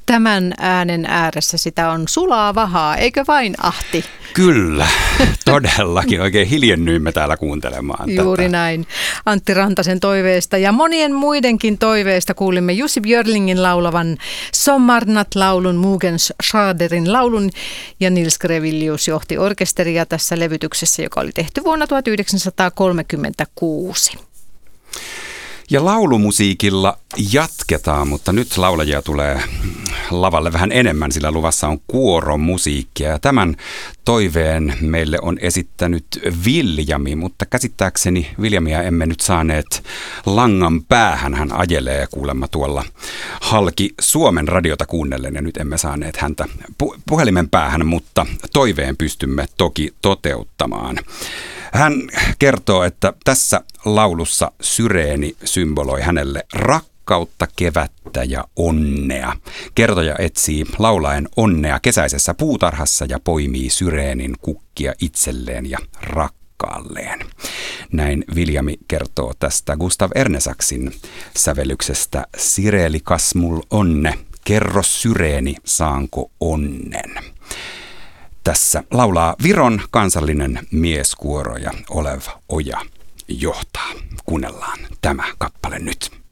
Tämän äänen ääressä sitä on sulaa vahaa, eikö vain, Ahti? Kyllä, todellakin. Oikein hiljennyimme täällä kuuntelemaan Juuri tätä. näin. Antti Rantasen toiveesta ja monien muidenkin toiveesta kuulimme Jussi Björlingin laulavan Sommarnatt-laulun, Mugens Schaderin laulun, ja Nils Grevilius johti orkesteria tässä levytyksessä, joka oli tehty vuonna 1936. Ja laulumusiikilla jatketaan, mutta nyt laulajia tulee lavalle vähän enemmän, sillä luvassa on kuoromusiikkia. Ja tämän toiveen meille on esittänyt Viljami, mutta käsittääkseni Viljamia emme nyt saaneet langan päähän. Hän ajelee kuulemma tuolla halki Suomen radiota kuunnellen, ja nyt emme saaneet häntä puhelimen päähän, mutta toiveen pystymme toki toteuttamaan. Hän kertoo, että tässä laulussa syreeni symboloi hänelle rakkautta, kevättä ja onnea. Kertoja etsii laulaen onnea kesäisessä puutarhassa ja poimii syreenin kukkia itselleen ja rakkaalleen. Näin Viljami kertoo tästä Gustav Ernesaksin sävellyksestä Sireli kasmul onne, kerro syreeni, saanko onnen. Tässä laulaa Viron kansallinen mieskuoro ja Olev Oja johtaa. Kuunnellaan tämä kappale nyt.